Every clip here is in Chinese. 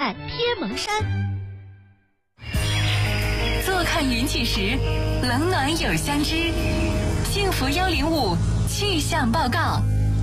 在贴蒙山。 坐看云起时，冷暖有相知。幸福105气象报告。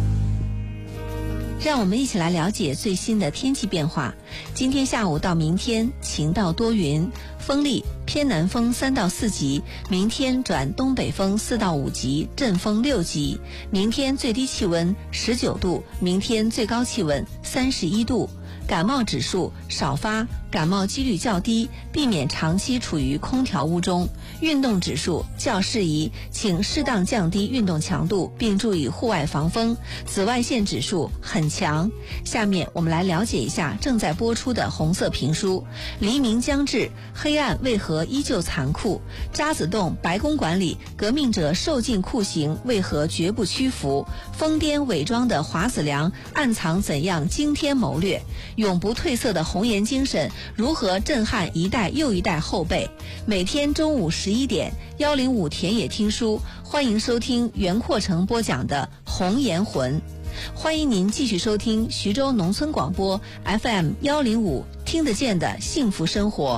让我们一起来了解最新的天气变化。今天下午到明天晴到多云，风力偏南风3到4级，明天转东北风4到5级，阵风6级。明天最低气温19度，明天最高气温31度。感冒指数少发，感冒几率较低，避免长期处于空调屋中。运动指数较适宜，请适当降低运动强度，并注意户外防风。紫外线指数很强。下面我们来了解一下正在播出的红色评书。黎明将至，黑暗为何依旧残酷？渣滓洞白宫馆里，革命者受尽酷刑，为何绝不屈服？疯癫伪装的华子良，暗藏怎样惊天谋略？永不褪色的红颜精神如何震撼一代又一代后辈？每天中午11点，105田野听书，欢迎收听袁阔成播讲的《红颜魂》。欢迎您继续收听徐州农村广播 FM 105，听得见的幸福生活。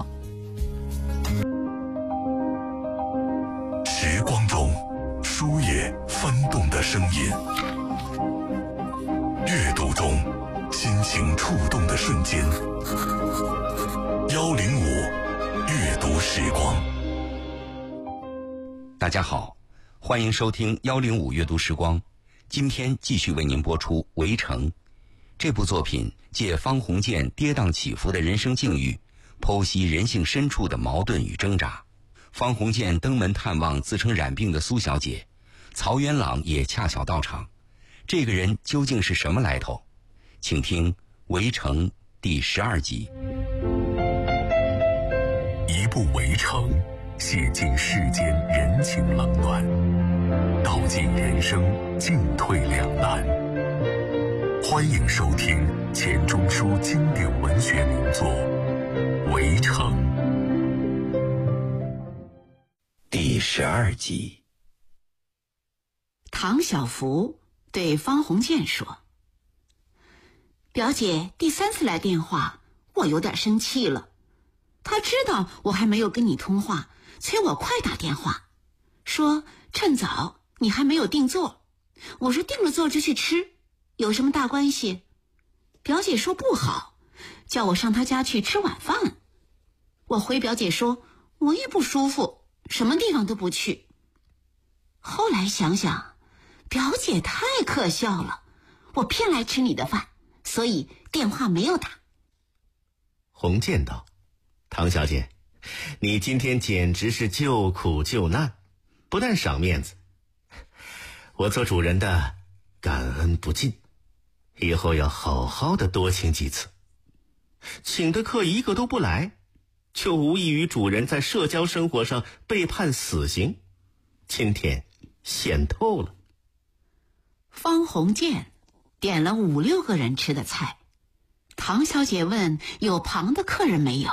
时光中书页翻动的声音，阅读中心情触动的瞬间。105阅读时光。 大家好，欢迎收听105阅读时光。今天继续为您播出《围城》这部作品，借方鸿渐跌宕起伏的人生境遇，剖析人性深处的矛盾与挣扎。方鸿渐登门探望自称染病的苏小姐，曹元朗也恰巧到场。这个人究竟是什么来头？请听《围城》第12集。 一部《围城》，写尽世间人情冷暖，道尽人生进退两难。欢迎收听钱钟书经典文学名作《围城》 第12集。 唐晓芙对方鸿渐说：“表姐第3次来电话，我有点生气了。她知道我还没有跟你通话，催我快打电话，说趁早，你还没有订座。我说订了座就去吃，有什么大关系？表姐说不好，叫我上她家去吃晚饭。我回表姐说，我也不舒服，什么地方都不去。后来想想，表姐太可笑了，我偏来吃你的饭，所以电话没有打。” 鸿渐道：“唐小姐，你今天简直是救苦救难，不但赏面子，我做主人的感恩不尽，以后要好好的多请几次。请的客一个都不来，就无异于主人在社交生活上被判死刑，今天显透了。” 方鸿渐点了5、6个人吃的菜，唐小姐问有旁的客人没有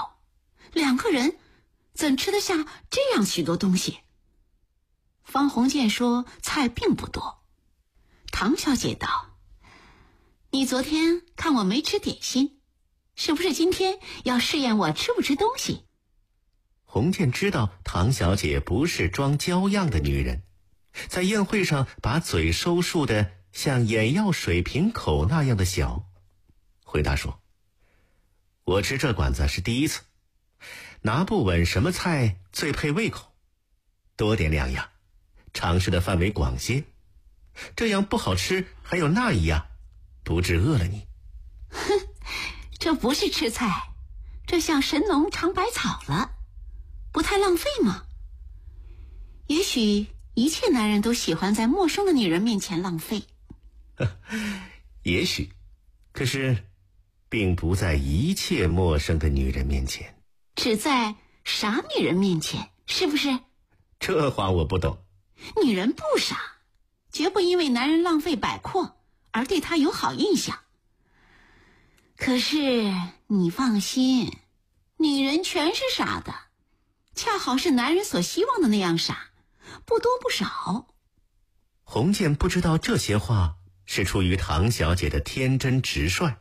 ，2个人怎吃得下这样许多东西？方鸿渐说菜并不多。唐小姐道：“你昨天看我没吃点心，是不是今天要试验我吃不吃东西？” 鸿渐知道唐小姐不是装娇样的女人，在宴会上把嘴收束的像眼药水瓶口那样的小，回答说：“我吃这馆子是第1次，拿不稳什么菜最配胃口，多点2样，尝试的范围广些，这样不好吃还有那1样，不致饿了你。” 哼，这不是吃菜，这像神农尝百草了，不太浪费吗？也许一切男人都喜欢在陌生的女人面前浪费。 也许，可是并不在一切陌生的女人面前。 只在傻女人面前，是不是？ 这话我不懂。 女人不傻，绝不因为男人浪费摆阔而对她有好印象。可是你放心，女人全是傻的，恰好是男人所希望的那样傻，不多不少。 鸿渐不知道这些话是出于唐小姐的天真直率，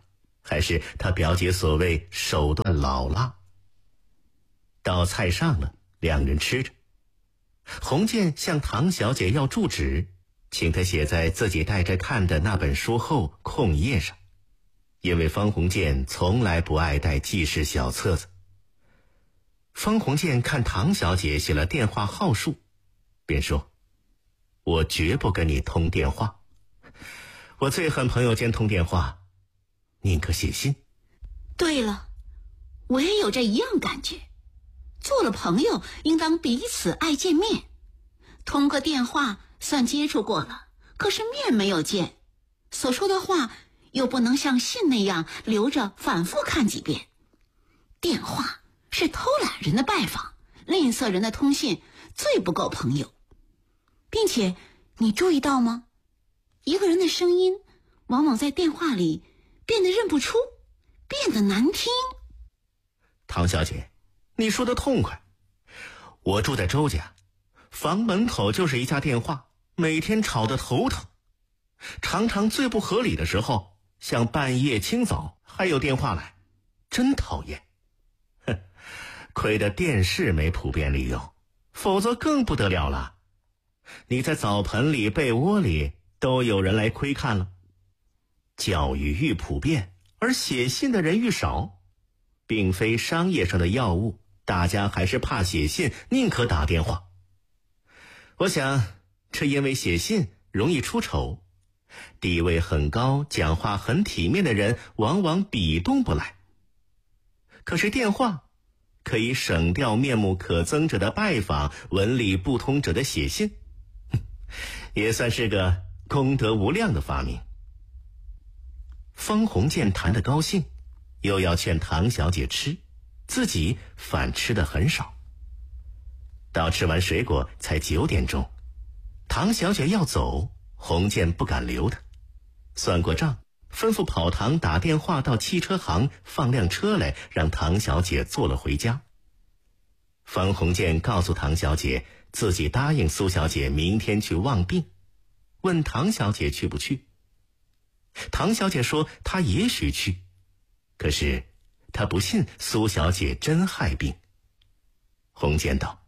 还是他表姐所谓手段老辣？到菜上了，两人吃着。洪建向唐小姐要住址，请她写在自己带着看的那本书后空页上，因为方鸿渐从来不爱带记事小册子。方鸿渐看唐小姐写了电话号数，便说：“我绝不跟你通电话，我最恨朋友间通电话，宁可写信。” 对了，我也有这一样感觉。做了朋友，应当彼此爱见面。通个电话算接触过了，可是面没有见，所说的话又不能像信那样留着反复看几遍。电话是偷懒人的拜访，吝啬人的通信，最不够朋友。并且你注意到吗？一个人的声音往往在电话里变得认不出，变得难听。 唐小姐，你说的痛快。我住在周家，房门口就是一家电话，每天吵得头疼。常常最不合理的时候，像半夜清早还有电话来，真讨厌。哼，亏得电视没普遍利用，否则更不得了了。你在澡盆里、被窝里都有人来窥看了。教育愈普遍，而写信的人愈少，并非商业上的要务，大家还是怕写信，宁可打电话。我想这因为写信容易出丑，地位很高、讲话很体面的人往往比动不来。可是电话可以省掉面目可憎者的拜访，文理不通者的写信，也算是个功德无量的发明。方鸿渐谈得高兴，又要劝唐小姐吃，自己反吃得很少。到吃完水果才9点钟，唐小姐要走，鸿渐不敢留她，算过账，吩咐跑堂打电话到汽车行放辆车来，让唐小姐坐了回家。方鸿渐告诉唐小姐，自己答应苏小姐明天去望病，问唐小姐去不去。唐小姐说她也许去，可是她不信苏小姐真害病。鸿渐道：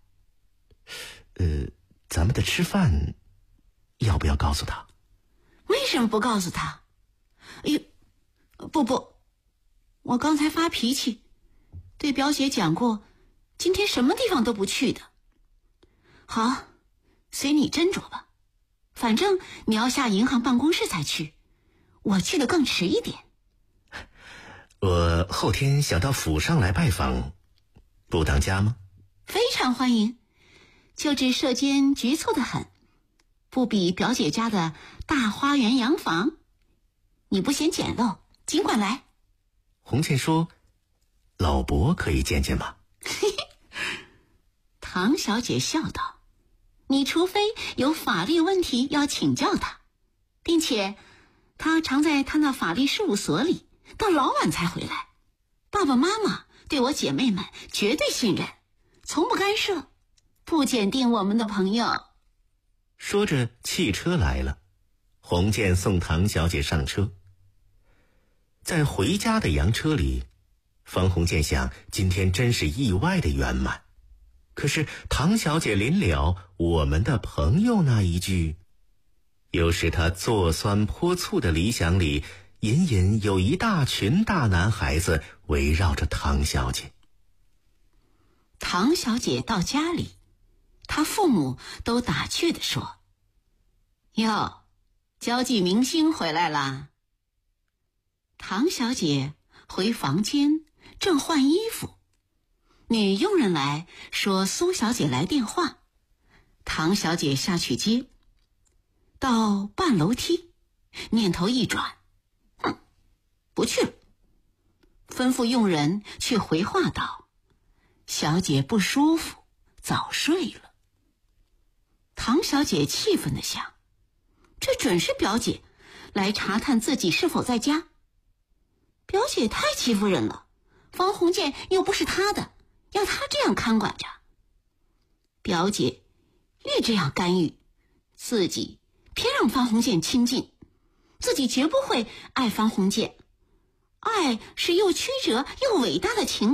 咱们的吃饭要不要告诉她？ 为什么不告诉她？哎呦，不，我刚才发脾气，对表姐讲过，今天什么地方都不去的。好，随你斟酌吧，反正你要下银行办公室才去，我去的更迟一点。 我后天想到府上来拜访，不当家吗？ 非常欢迎，就只舍间局促得很，不比表姐家的大花园洋房。你不嫌简陋，尽管来。 鸿渐说：老伯可以见见吗？ 唐小姐笑道：你除非有法律问题要请教他，并且他常在他那法律事务所里，到老晚才回来。爸爸妈妈对我姐妹们绝对信任，从不干涉，不检定我们的朋友。 说着汽车来了，鸿渐送唐小姐上车。在回家的洋车里，方鸿渐想，今天真是意外的圆满。可是唐小姐临了我们的朋友那一句，又使他做酸泼醋的理想里隐隐有一大群大男孩子围绕着唐小姐。 唐小姐到家里，她父母都打趣地说：哟，交际明星回来啦。唐小姐回房间正换衣服，女佣人来说苏小姐来电话，唐小姐下去接。到半楼梯，念头一转，不去了，吩咐佣人去回话道：小姐不舒服，早睡了。唐小姐气愤地想，这准是表姐来查探自己是否在家。表姐太欺负人了，方鸿渐又不是她的，要她这样看管着。表姐越这样干预，自己偏让方鸿渐亲近，自己绝不会爱方鸿渐， 爱是又曲折又伟大的情